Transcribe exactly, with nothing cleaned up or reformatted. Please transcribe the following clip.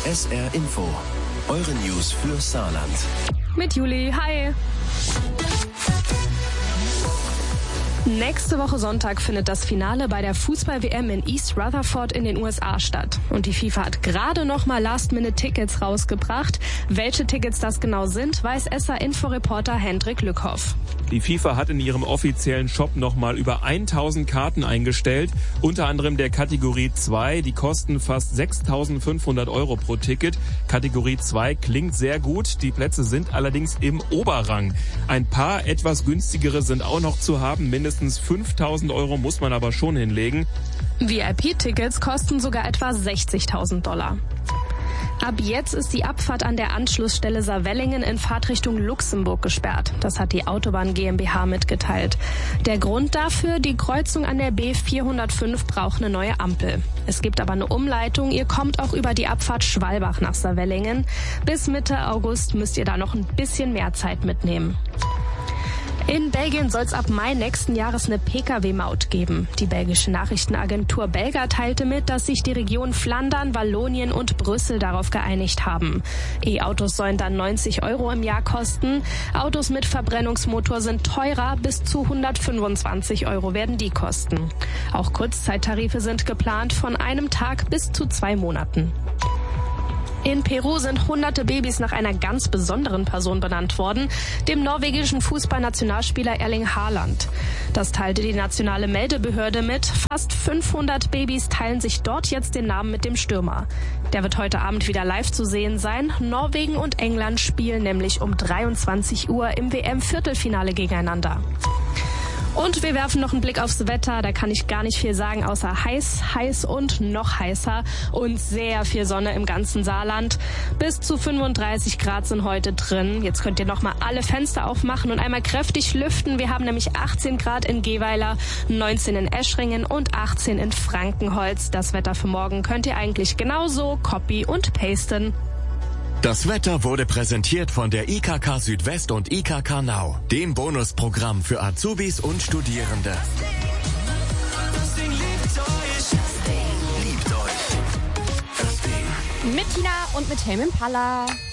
S R Info, eure News für Saarland. Mit Juli, hi. Nächste Woche Sonntag findet das Finale bei der Fußball-W M in East Rutherford in den U S A statt. Und die FIFA hat gerade noch mal Last-Minute-Tickets rausgebracht. Welche Tickets das genau sind, weiß S R-Info-Reporter Hendrik Lückhoff. Die FIFA hat in ihrem offiziellen Shop nochmal über tausend Karten eingestellt, unter anderem der Kategorie zwei. Die kosten fast sechstausendfünfhundert Euro pro Ticket. Kategorie zwei klingt sehr gut, die Plätze sind allerdings im Oberrang. Ein paar etwas günstigere sind auch noch zu haben, mindestens fünftausend Euro muss man aber schon hinlegen. V I P-Tickets kosten sogar etwa sechzigtausend Dollar. Ab jetzt ist die Abfahrt an der Anschlussstelle Saarwellingen in Fahrtrichtung Luxemburg gesperrt. Das hat die Autobahn GmbH mitgeteilt. Der Grund dafür, die Kreuzung an der B vierhundertfünf braucht eine neue Ampel. Es gibt aber eine Umleitung. Ihr kommt auch über die Abfahrt Schwalbach nach Saarwellingen. Bis Mitte August müsst ihr da noch ein bisschen mehr Zeit mitnehmen. In Belgien soll es ab Mai nächsten Jahres eine Pkw-Maut geben. Die belgische Nachrichtenagentur Belga teilte mit, dass sich die Regionen Flandern, Wallonien und Brüssel darauf geeinigt haben. E-Autos sollen dann neunzig Euro im Jahr kosten. Autos mit Verbrennungsmotor sind teurer, bis zu hundertfünfundzwanzig Euro werden die kosten. Auch Kurzzeittarife sind geplant von einem Tag bis zu zwei Monaten. In Peru sind hunderte Babys nach einer ganz besonderen Person benannt worden, dem norwegischen Fußballnationalspieler Erling Haaland. Das teilte die nationale Meldebehörde mit. Fast fünfhundert Babys teilen sich dort jetzt den Namen mit dem Stürmer. Der wird heute Abend wieder live zu sehen sein. Norwegen und England spielen nämlich um dreiundzwanzig Uhr im W M-Viertelfinale gegeneinander. Und wir werfen noch einen Blick aufs Wetter. Da kann ich gar nicht viel sagen, außer heiß, heiß und noch heißer und sehr viel Sonne im ganzen Saarland. Bis zu fünfunddreißig Grad sind heute drin. Jetzt könnt ihr noch mal alle Fenster aufmachen und einmal kräftig lüften. Wir haben nämlich achtzehn Grad in Gehweiler, neunzehn in Eschringen und achtzehn in Frankenholz. Das Wetter für morgen könnt ihr eigentlich genauso copy und pasten. Das Wetter wurde präsentiert von der I K K Südwest und I K K Now, dem Bonusprogramm für Azubis und Studierende. Das Ding liebt euch. Das Ding liebt euch. Das Ding. Mit Tina und mit Helm Impala.